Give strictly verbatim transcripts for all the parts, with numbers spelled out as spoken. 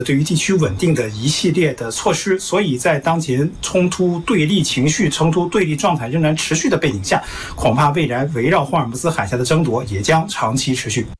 对于地区稳定的一系列的措施。所以在当前冲突对立情绪、冲突对立状态仍然持续的背景下，恐怕未来围绕霍尔木兹海峡的争夺也将长期持续。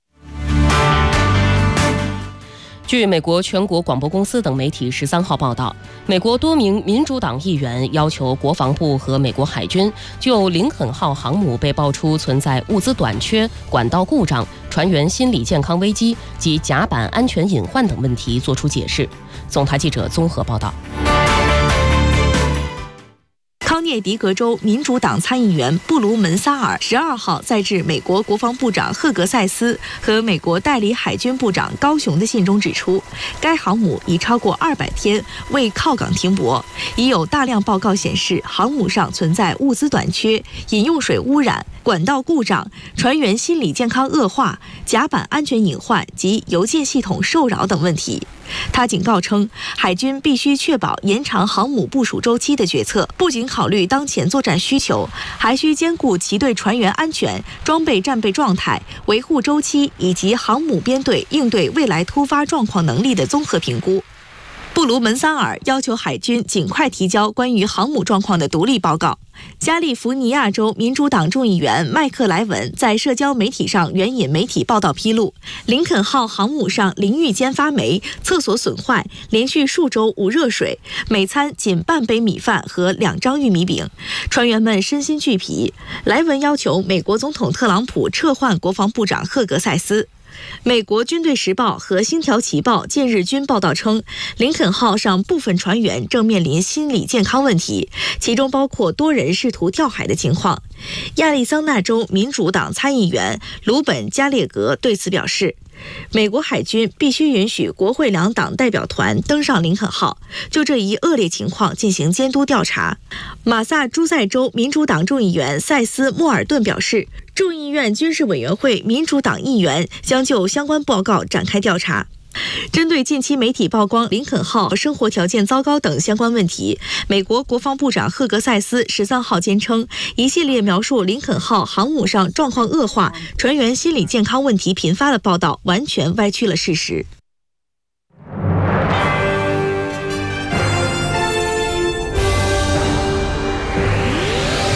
据美国全国广播公司等媒体十三号报道，美国多名民主党议员要求国防部和美国海军就林肯号航母被爆出存在物资短缺、管道故障、船员心理健康危机及甲板安全隐患等问题作出解释。总台记者综合报道。 康涅狄格州民主党参议员布卢门萨尔十二号在致美国国防部长赫格塞斯和美国代理海军部长高雄的信中指出，该航母已超过二百天未靠港停泊，已有大量报告显示航母上存在物资短缺、饮用水污染、管道故障、船员心理健康恶化、甲板安全隐患及邮件系统受扰等问题。他警告称，海军必须确保延长航母部署周期的决策，不仅考虑当前作战需求，还需兼顾其对船员安全、装备战备状态、维护周期以及航母编队应对未来突发状况能力的综合评估。布卢门萨尔要求海军尽快提交关于航母状况的独立报告。加利福尼亚州民主党众议员麦克莱文在社交媒体上援引媒体报道披露，林肯号航母上淋浴间发霉、厕所损坏，连续数周无热水，每餐仅半杯米饭和两张玉米饼，船员们身心俱疲。莱文要求美国总统特朗普撤换国防部长赫格塞斯。美国军队时报和星条旗报近日均报道称，林肯号上部分船员正面临心理健康问题，其中包括多人试图跳海的情况。亚利桑那州民主党参议员鲁本·加列格对此表示，美国海军必须允许国会两党代表团登上林肯号，就这一恶劣情况进行监督调查。马萨诸塞州民主党众议员塞斯·莫尔顿表示，众议院军事委员会民主党议员将就相关报告展开调查。针对近期媒体曝光林肯号生活条件糟糕等相关问题，美国国防部长赫格塞斯十三号坚称，一系列描述林肯号航母上状况恶化、船员心理健康问题频发的报道完全歪曲了事实。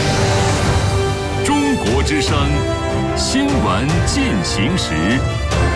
中国之声，新闻进行时。